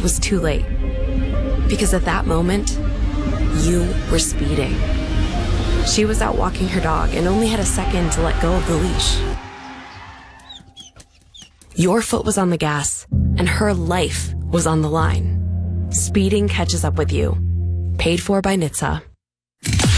was too late. Because at that moment, you were speeding. She was out walking her dog and only had a second to let go of the leash. Your foot was on the gas, and her life was on the line. Speeding catches up with you. Paid for by NHTSA.